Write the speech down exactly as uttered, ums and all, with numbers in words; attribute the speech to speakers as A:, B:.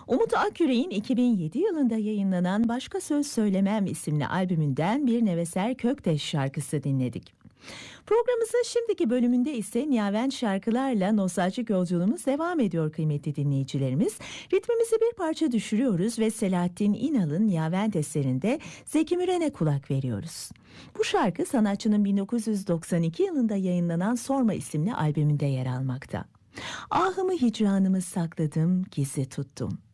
A: Umut Akürek'in iki bin yedi yılında yayınlanan Başka Söz Söylemem isimli albümünden bir Neveser Kökteş şarkısı dinledik. Programımızın şimdiki bölümünde ise Niyaven şarkılarla nostaljik yolculuğumuz devam ediyor kıymetli dinleyicilerimiz. Ritmimizi bir parça düşürüyoruz ve Selahattin İnal'ın Niyaven eserinde Zeki Müren'e kulak veriyoruz. Bu şarkı sanatçının bin dokuz yüz doksan iki yılında yayınlanan Sorma isimli albümünde yer almakta. Ahımı hicranımı sakladım, gizli tuttum.